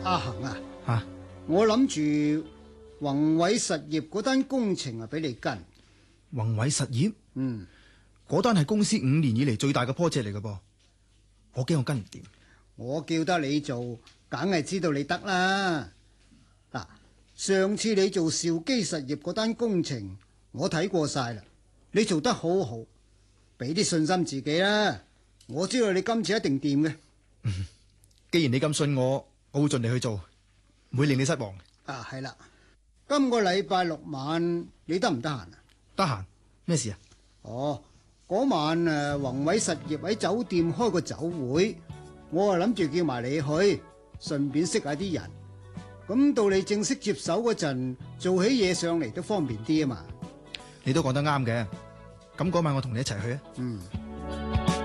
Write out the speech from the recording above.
阿恒啊， 吓， 我諗住宏偉實業嗰單工程啊，俾你跟。 宏偉實業，嗰單係公司5年以嚟最大嘅 project 嚟嘅噃，我驚我跟唔掂。 我叫得你做，梗係知道你得啦。嗱，上次你做兆基實業嗰單工程，我睇過晒啦，你做得好好，俾啲信心自己啦。我知道你今次一定掂嘅。 既然你咁信我，我會盡力去做，唔會令你失望。 啊，係啦，今個禮拜6晚你得唔得閒啊？ 得閒，咩事啊？ 哦，嗰晚宏偉實業喺酒店開個酒會，我啊諗住叫埋你去，順便識下啲人。咁到你正式接手嗰陣，做起嘢上嚟都方便啲啊嘛。 你都講得啱嘅，咁嗰晚我同你一齊去啊。